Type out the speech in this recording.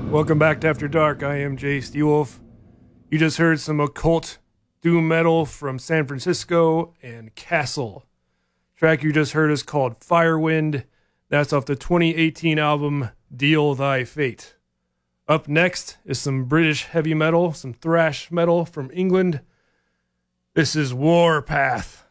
Welcome back to After Dark. I am Jay Steelwolf. You just heard some occult doom metal from San Francisco and Castle. The track you just heard is called Firewind. That's off the 2018 album Deal Thy Fate. Up next is some British heavy metal, some thrash metal from England. This is Warpath.